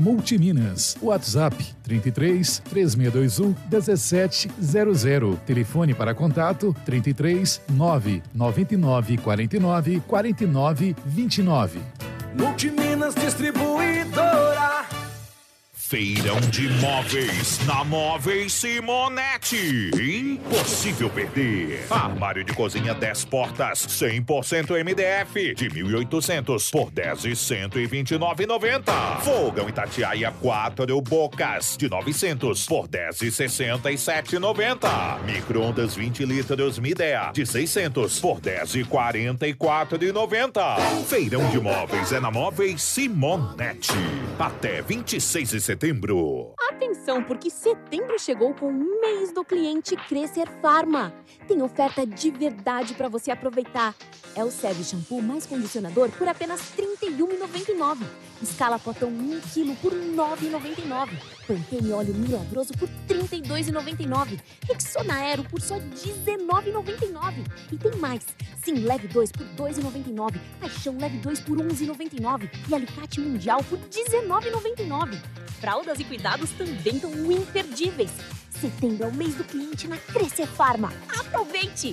Multiminas. WhatsApp 33 3621 1700. Telefone para contato 33 999 49 49 29. Multiminas Distribuidora. Feirão de móveis na Móveis Simonetti. Impossível perder. Armário de cozinha 10 portas, 100% MDF, de 1.800 por 10 e 129,90. Fogão Itatiaia 4 bocas, de 900 por 10 e 67,90. Micro-ondas 20 litros Midea, de 600 por 10 e 44,90. Feirão de móveis é na Móveis Simonetti. Até 26 de setembro. Atenção, porque setembro chegou com o mês do cliente Crescer Farma. Tem oferta de verdade para você aproveitar. É o Seve Shampoo mais condicionador por apenas R$ 31,99. Escala potão 1 kg por R$ 9,99. Pantene óleo milagroso por R$ 32,99. Rexona Aero por só R$ 19,99. E tem mais. Sim, leve 2 por R$ 2,99. Paixão leve 2 por R$ 11,99. E alicate mundial por R$ 19,99. Fraldas e cuidados também estão imperdíveis. Setembro é o mês do cliente na Crescer Farma. Aproveite!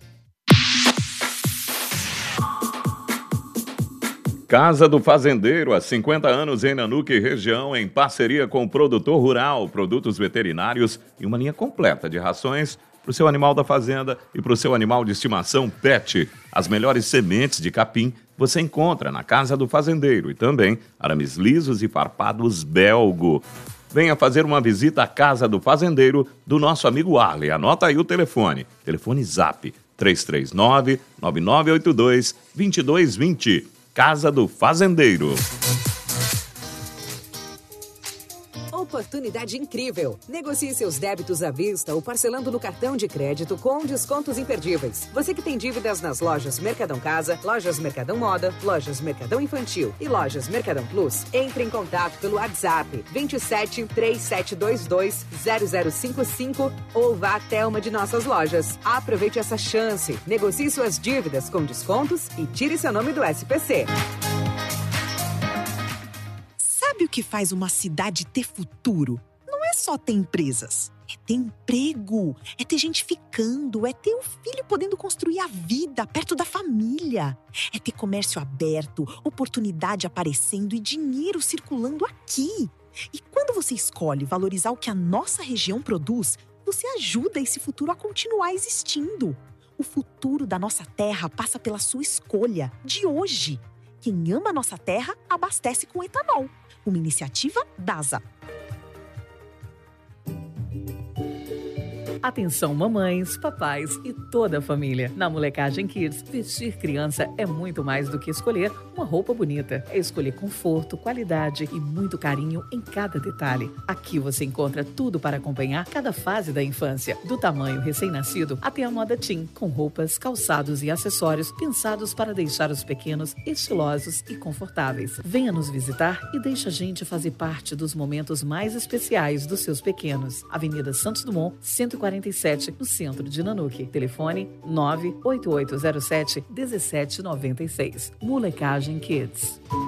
Casa do Fazendeiro, há 50 anos em Nanuque e região, em parceria com o produtor rural, produtos veterinários e uma linha completa de rações para o seu animal da fazenda e para o seu animal de estimação pet. As melhores sementes de capim você encontra na Casa do Fazendeiro e também arames lisos e farpados Belgo. Venha fazer uma visita à Casa do Fazendeiro do nosso amigo Arley. Anota aí o telefone. Telefone Zap 339-9982-2220. Casa do Fazendeiro. Oportunidade incrível. Negocie seus débitos à vista ou parcelando no cartão de crédito com descontos imperdíveis. Você que tem dívidas nas lojas Mercadão Casa, lojas Mercadão Moda, lojas Mercadão Infantil e lojas Mercadão Plus, entre em contato pelo WhatsApp 27 3722 0055 ou vá até uma de nossas lojas. Aproveite essa chance. Negocie suas dívidas com descontos e tire seu nome do SPC. Sabe o que faz uma cidade ter futuro? Não é só ter empresas. É ter emprego, é ter gente ficando, é ter um filho podendo construir a vida perto da família. É ter comércio aberto, oportunidade aparecendo e dinheiro circulando aqui. E quando você escolhe valorizar o que a nossa região produz, você ajuda esse futuro a continuar existindo. O futuro da nossa terra passa pela sua escolha, de hoje. Quem ama a nossa terra, abastece com etanol. Uma iniciativa DASA. Atenção mamães, papais e toda a família. Na Molecagem Kids, vestir criança é muito mais do que escolher uma roupa bonita. É escolher conforto, qualidade e muito carinho em cada detalhe. Aqui você encontra tudo para acompanhar cada fase da infância, do tamanho recém-nascido até a moda teen, com roupas, calçados e acessórios pensados para deixar os pequenos estilosos e confortáveis. Venha nos visitar e deixe a gente fazer parte dos momentos mais especiais dos seus pequenos. Avenida Santos Dumont, 147, no centro de Nanuque. Telefone 98807-1796. Molecagem Kids.